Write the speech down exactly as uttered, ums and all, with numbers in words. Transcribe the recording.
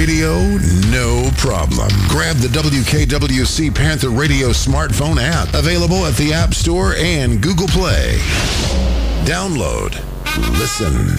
radio? No problem. Grab the W K W C Panther Radio smartphone app, available at the App Store and Google Play. Download, listen,